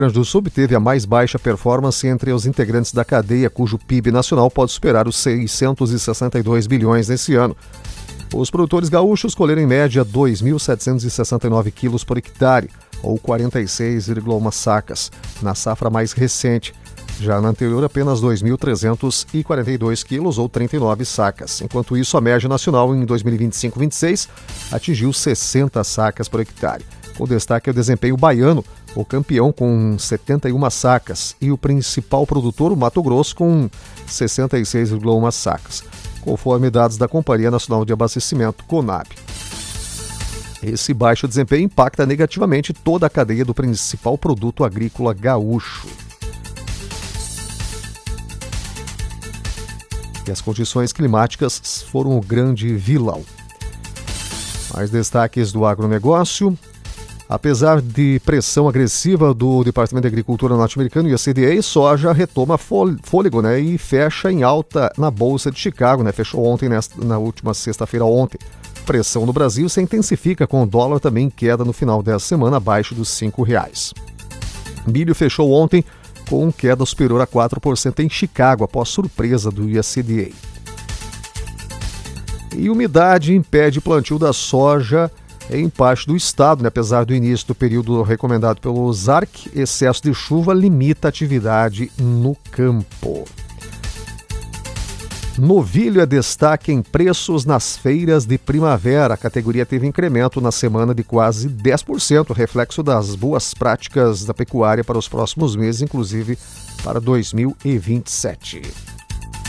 Grande do Sul teve a mais baixa performance entre os integrantes da cadeia, cujo PIB nacional pode superar os 662 bilhões nesse ano. Os produtores gaúchos colheram em média 2.769 quilos por hectare, ou 46,1 sacas, na safra mais recente. Já na anterior, apenas 2.342 quilos, ou 39 sacas. Enquanto isso, a média nacional em 2025-26 atingiu 60 sacas por hectare. O destaque é o desempenho baiano, o campeão com 71 sacas, e o principal produtor, o Mato Grosso, com 66,1 sacas, conforme dados da Companhia Nacional de Abastecimento, CONAB. Esse baixo desempenho impacta negativamente toda a cadeia do principal produto agrícola gaúcho. E as condições climáticas foram o grande vilão. Mais destaques do agronegócio. Apesar de pressão agressiva do Departamento de Agricultura norte-americano e a CDA, soja retoma fôlego, e fecha em alta na Bolsa de Chicago, fechou ontem, na última sexta-feira ontem. Pressão no Brasil se intensifica, com o dólar também em queda no final dessa semana, abaixo dos R$5. Milho fechou ontem com queda superior a 4% em Chicago, após surpresa do USDA. E umidade impede plantio da soja em parte do estado, apesar do início do período recomendado pelo ZARC, excesso de chuva limita a atividade no campo. Novilho é destaque em preços nas feiras de primavera. A categoria teve incremento na semana de quase 10%, reflexo das boas práticas da pecuária para os próximos meses, inclusive para 2027.